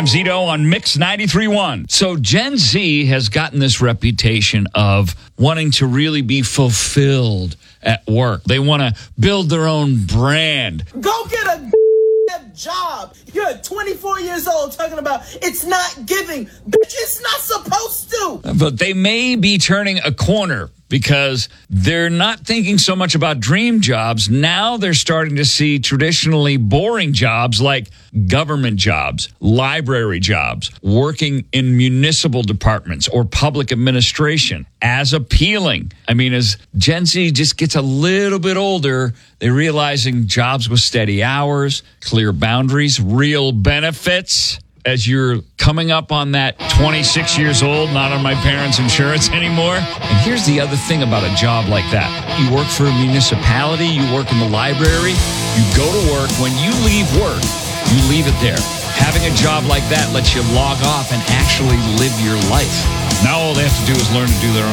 I'm Zito on Mix 93.1. So Gen Z has gotten this reputation of wanting to really be fulfilled at work. They want to build their own brand. Go get a job. You're 24 years old talking about it's not giving. Bitch, it's not supposed to. But they may be turning a corner because they're not thinking so much about dream jobs. Now they're starting to see traditionally boring jobs like government jobs, library jobs, working in municipal departments or public administration as appealing. I mean, as Gen Z just gets a little bit older, they're realizing jobs with steady hours, clear boundaries, real benefits. As you're coming up on that 26 years old, not on my parents' insurance anymore. And here's the other thing about a job like that. You work for a municipality, you work in the library, you go to work. When you leave work, you leave it there. Having a job like that lets you log off and actually live your life. Now all they have to do is learn to do their own